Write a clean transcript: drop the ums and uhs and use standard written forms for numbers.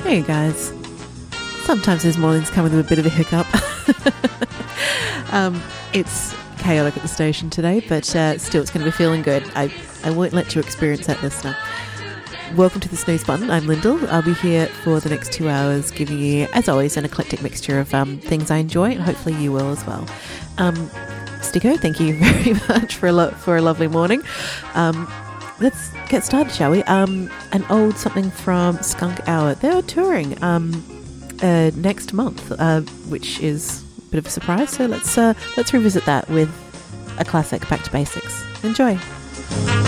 Hey guys, sometimes these mornings come with a bit of a hiccup. It's chaotic at the station today, but still it's going to be feeling good. I won't let you experience that, listener. Welcome to the Snooze Button. I'm Lyndall. I'll be here for the next 2 hours giving you, as always, an eclectic mixture of things I enjoy, and hopefully you will as well. Sticko, thank you very much for a lovely morning. Let's get started, shall we? An old something from Skunk Hour. They're touring next month, which is a bit of a surprise. So let's revisit that with a classic, Back to Basics. Enjoy.